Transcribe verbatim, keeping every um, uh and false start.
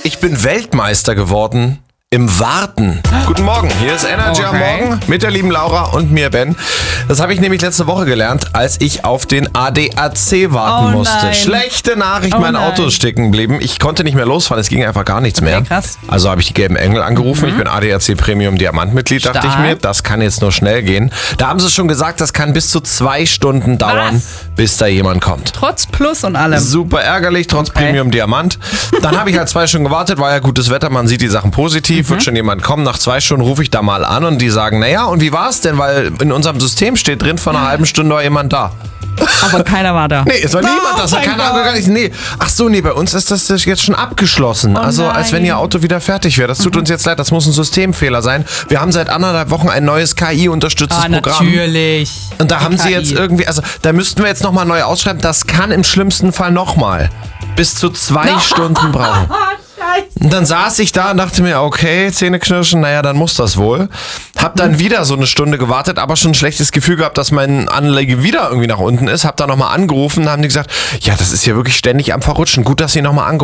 Ich bin Weltmeister geworden im Warten. Guten Morgen, hier ist Energy am Okay. Morgen mit der lieben Laura und mir, Ben. Das habe ich nämlich letzte Woche gelernt, als ich auf den A D A C warten Oh musste. nein. Schlechte Nachricht, Oh mein nein. Auto ist stecken geblieben. Ich konnte nicht mehr losfahren, es ging einfach gar nichts mehr. Okay, krass. Also habe ich die gelben Engel angerufen. Ich bin A D A C Premium Diamantmitglied, dachte ich Stark. mir. Das kann jetzt nur schnell gehen. Da haben sie schon gesagt, das kann bis zu zwei Stunden dauern, Was? bis da jemand kommt. Trotz Plus und allem. Super ärgerlich, trotz Okay. Premium Diamant. Dann habe ich halt zwei Stunden gewartet, war ja gutes Wetter, man sieht die Sachen positiv, wird schon jemand kommen. Nach zwei Stunden rufe ich da mal an und die sagen, naja, und wie war's denn? Weil in unserem System steht drin, vor einer halben Stunde war jemand da. Aber keiner war da. Nee, es war Oh niemand, das war mein keine Gott. Ahnung, gar nicht. Nee. Ach so, nee, bei uns ist das jetzt schon abgeschlossen. Oh also, als wenn nein. ihr Auto wieder fertig wäre. Das tut uns jetzt leid, das muss ein Systemfehler sein. Wir haben seit anderthalb Wochen ein neues K I-unterstütztes Ah, Programm. natürlich. Und da Die haben sie K I. jetzt irgendwie, also da müssten wir jetzt nochmal neu ausschreiben, das kann im schlimmsten Fall nochmal bis zu zwei Stunden brauchen. Und dann saß ich da und dachte mir, okay, Zähne knirschen, naja, dann muss das wohl. Hab dann wieder so eine Stunde gewartet, aber schon ein schlechtes Gefühl gehabt, dass mein Anlage wieder irgendwie nach unten ist. Hab da nochmal angerufen und haben die gesagt, ja, das ist hier wirklich ständig am Verrutschen. Gut, dass sie nochmal angerufen